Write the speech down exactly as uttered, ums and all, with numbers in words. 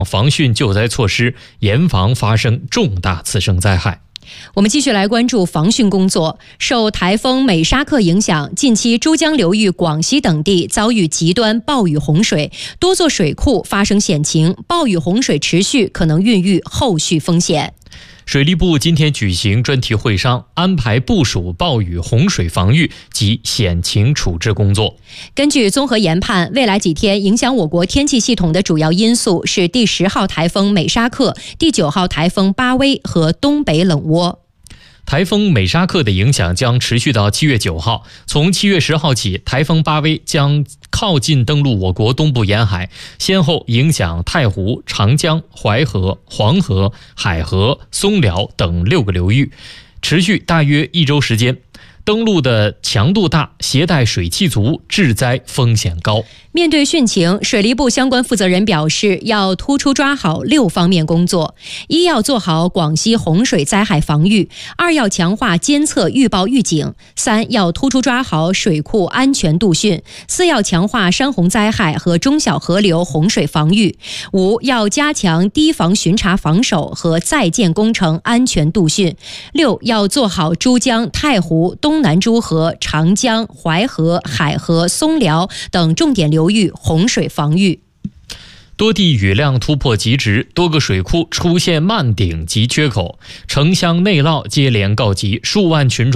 防汛救灾措施，严防发生重大次生灾害。 我们继续来关注防汛工作。受台风美沙克影响，近期珠江流域、广西等地遭遇极端暴雨洪水，多座水库发生险情，暴雨洪水持续，可能孕育后续风险。 水利部今天举行专题会商，安排部署暴雨洪水防御及险情处置工作。 根据综合研判，未来几天影响我国天气系统的主要因素是第十号台风美沙克、第九号台风巴威和东北冷涡。 台风美沙克的影响将持续到七月九号，从七月十号起，台风巴威将靠近登陆我国东部沿海，先后影响太湖、长江、淮河、黄河、海河、松辽等六个流域，持续大约一周时间。登陆的强度大，携带水汽足，致灾风险高。 面对汛情，水利部相关负责人表示，要突出抓好六方面工作：一要做好广西洪水灾害防御；二要强化监测预报预警；三要突出抓好水库安全度汛；四要强化山洪灾害和中小河流洪水防御；五要加强堤防巡查防守和在建工程安全度汛；六要做好珠江、太湖、东南诸河、长江、淮河、海河、松辽等重点流域洪水防御。 多地雨量突破极值，多个水库出现漫顶及缺口，城乡内涝接连告急，数万群众